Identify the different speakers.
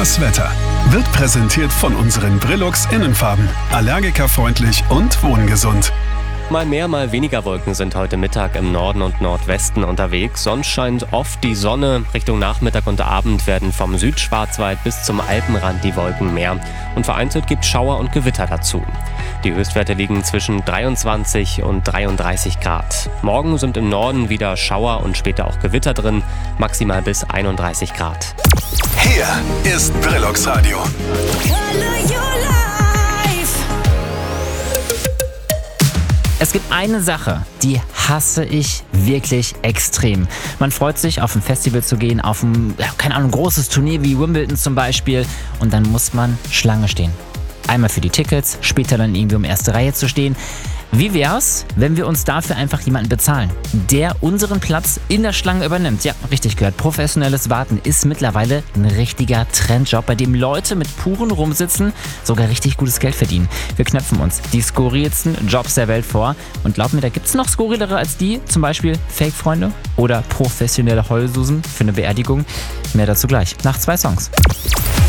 Speaker 1: Das Wetter wird präsentiert von unseren Brillux Innenfarben. Allergikerfreundlich und wohngesund.
Speaker 2: Mal mehr, mal weniger Wolken sind heute Mittag im Norden und Nordwesten unterwegs. Sonst scheint oft die Sonne. Richtung Nachmittag und Abend werden vom Südschwarzwald bis zum Alpenrand die Wolken mehr. Und vereinzelt gibt Schauer und Gewitter dazu. Die Höchstwerte liegen zwischen 23 und 33 Grad. Morgen sind im Norden wieder Schauer und später auch Gewitter drin, maximal bis 31 Grad.
Speaker 1: Hier ist Brillux Radio.
Speaker 3: Es gibt eine Sache, die hasse ich wirklich extrem. Man freut sich, auf ein Festival zu gehen, auf ein, großes Turnier wie Wimbledon zum Beispiel, und dann muss man Schlange stehen. Einmal für die Tickets, später dann irgendwie um erste Reihe zu stehen. Wie wär's, wenn wir uns dafür einfach jemanden bezahlen, der unseren Platz in der Schlange übernimmt? Ja, richtig gehört. Professionelles Warten ist mittlerweile ein richtiger Trendjob, bei dem Leute mit puren rumsitzen, sogar richtig gutes Geld verdienen. Wir knöpfen uns die skurrilsten Jobs der Welt vor und glaub mir, da gibt's noch skurrilere als die, zum Beispiel Fake-Freunde oder professionelle Heulsusen für eine Beerdigung. Mehr dazu gleich, nach 2 Songs.